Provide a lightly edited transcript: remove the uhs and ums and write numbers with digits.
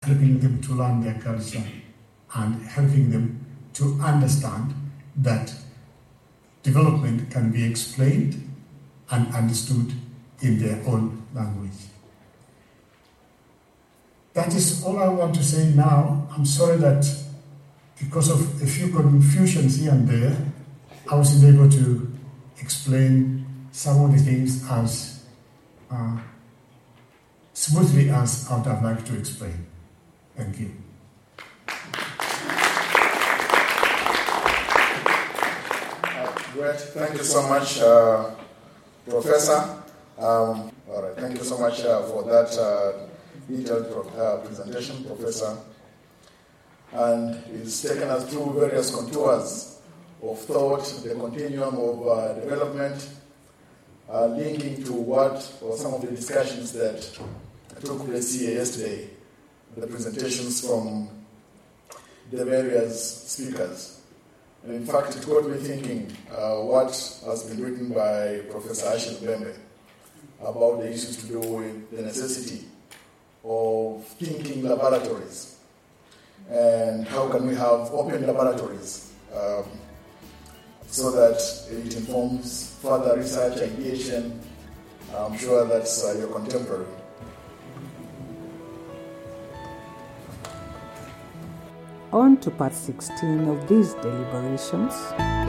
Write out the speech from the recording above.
helping them to learn their culture and helping them to understand that development can be explained and understood in their own language. That is all I want to say now. I'm sorry that because of a few confusions here and there, I wasn't able to explain some of the things as smoothly as I would have liked to explain. Thank you. Great. Thank you so much, Professor. All right. Thank you so much for that detailed presentation, Professor. And it's taken us through various contours of thought, the continuum of development, linking to what or some of the discussions that took place here yesterday, the presentations from the various speakers. And in fact, it got me thinking what has been written by Professor Ashil Bembe about the issues to do with the necessity of thinking laboratories and how can we have open laboratories so that it informs further research, ideation. I'm sure that's your contemporary. On to part 16 of these deliberations.